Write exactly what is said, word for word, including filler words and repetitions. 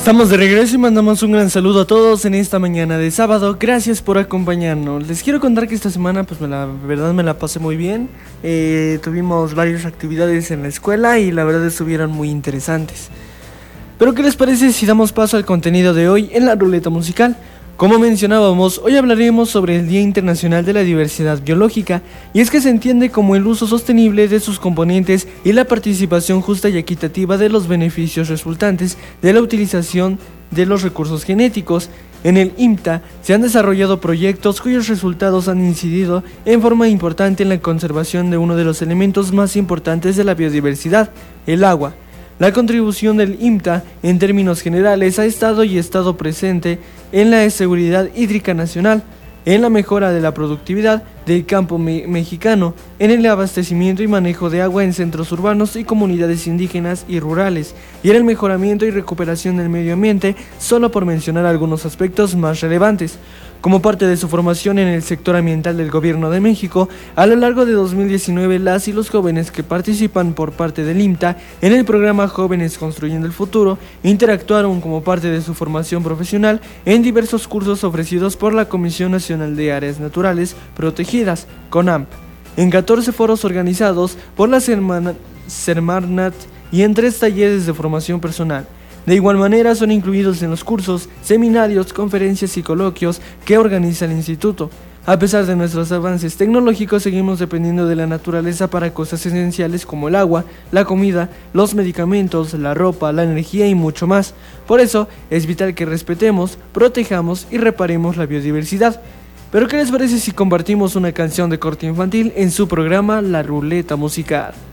Estamos de regreso y mandamos un gran saludo a todos en esta mañana de sábado. Gracias por acompañarnos. Les quiero contar que esta semana, pues la verdad me la pasé muy bien. Eh, tuvimos varias actividades en la escuela y la verdad estuvieron muy interesantes. Pero ¿qué les parece si damos paso al contenido de hoy en la ruleta musical? Como mencionábamos, hoy hablaremos sobre el Día Internacional de la Diversidad Biológica, y es que se entiende como el uso sostenible de sus componentes y la participación justa y equitativa de los beneficios resultantes de la utilización de los recursos genéticos. En el I M T A se han desarrollado proyectos cuyos resultados han incidido en forma importante en la conservación de uno de los elementos más importantes de la biodiversidad, el agua. La contribución del I M T A, en términos generales, ha estado y estado presente en la seguridad hídrica nacional, en la mejora de la productividad del campo me- mexicano, en el abastecimiento y manejo de agua en centros urbanos y comunidades indígenas y rurales, y en el mejoramiento y recuperación del medio ambiente, solo por mencionar algunos aspectos más relevantes. Como parte de su formación en el sector ambiental del Gobierno de México, a lo largo de dos mil diecinueve, las y los jóvenes que participan por parte del I M T A en el programa Jóvenes Construyendo el Futuro interactuaron como parte de su formación profesional en diversos cursos ofrecidos por la Comisión Nacional de Áreas Naturales Protegidas, CONAMP, en catorce foros organizados por la Sermana- Semarnat y en tres talleres de formación personal. De igual manera son incluidos en los cursos, seminarios, conferencias y coloquios que organiza el instituto. A pesar de nuestros avances tecnológicos, seguimos dependiendo de la naturaleza para cosas esenciales como el agua, la comida, los medicamentos, la ropa, la energía y mucho más. Por eso, es vital que respetemos, protejamos y reparemos la biodiversidad. Pero ¿qué les parece si compartimos una canción de corte infantil en su programa La Ruleta Musical?